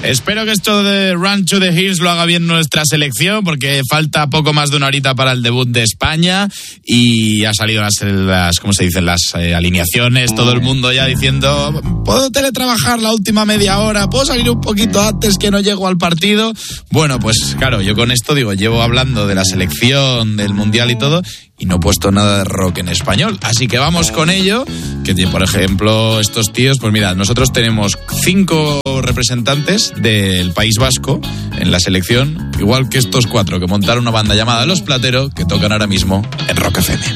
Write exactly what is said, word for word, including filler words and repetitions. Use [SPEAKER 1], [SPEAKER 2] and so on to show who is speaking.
[SPEAKER 1] Espero que esto de Run to the Hills lo haga bien nuestra selección, porque falta poco más de una horita para el debut de España y ha salido las, las ¿cómo se dicen? Las eh, alineaciones, todo el mundo ya diciendo, ¿puedo teletrabajar la última media hora? ¿Puedo salir un poquito antes que no llego al partido? Bueno, pues claro, yo con esto digo, llevo hablando de la selección, del Mundial y todo, y no he puesto nada de rock en español, así que vamos con ello, que por ejemplo estos tíos, pues mira, nosotros tenemos cinco representantes del País Vasco en la selección, igual que estos cuatro que montaron una banda llamada Los Platero, que tocan ahora mismo en Rock F M.